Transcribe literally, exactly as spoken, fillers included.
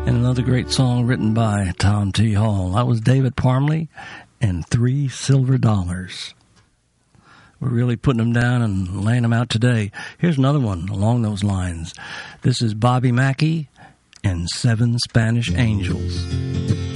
And another great song written by Tom T. Hall. That was David Parmley and Three Silver Dollars. We're really putting them down and laying them out today. Here's another one along those lines. This is Bobby Mackey and Seven Spanish Angels.